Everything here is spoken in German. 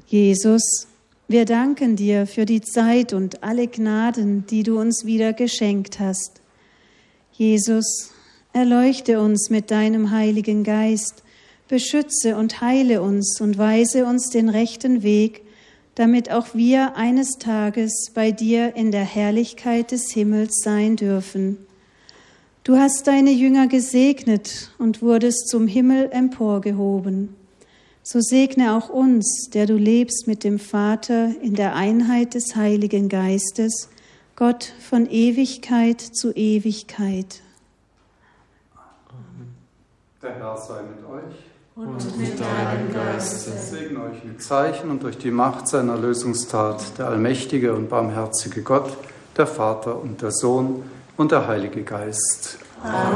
Jesus, wir danken dir für die Zeit und alle Gnaden, die du uns wieder geschenkt hast. Jesus, erleuchte uns mit deinem Heiligen Geist, beschütze und heile uns und weise uns den rechten Weg, damit auch wir eines Tages bei dir in der Herrlichkeit des Himmels sein dürfen. Du hast deine Jünger gesegnet und wurdest zum Himmel emporgehoben. So segne auch uns, der du lebst mit dem Vater in der Einheit des Heiligen Geistes, Gott von Ewigkeit zu Ewigkeit. Amen. Der Herr sei mit euch. Und mit deinem Geiste. Segne euch mit Zeichen und durch die Macht seiner Lösungstat der allmächtige und barmherzige Gott, der Vater und der Sohn und der Heilige Geist. Amen.